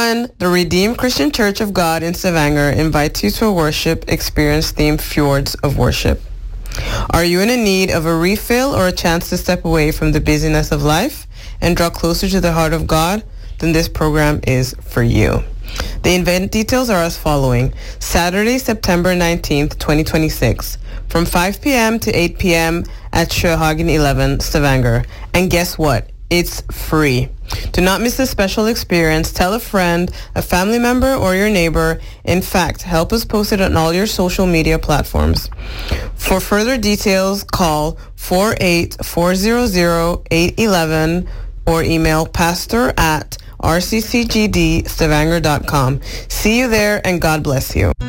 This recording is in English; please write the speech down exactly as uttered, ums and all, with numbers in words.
one, the Redeemed Christian Church of God in Stavanger invites you to a worship experience themed Fjords of Worship. Are you in a need of a refill or a chance to step away from the busyness of life and draw closer to the heart of God? Then this program is for you. The event details are as following. Saturday, September nineteenth, twenty twenty-six, from five p.m. to eight p.m. at Sjöhagen eleven, Stavanger. And guess what? It's free. Do not miss this special experience. Tell a friend, a family member, or your neighbor. In fact, help us post it on all your social media platforms. For further details, call four eight four zero zero eight one one or email pastor at r c c g d stavanger dot com. See you there, and God bless you.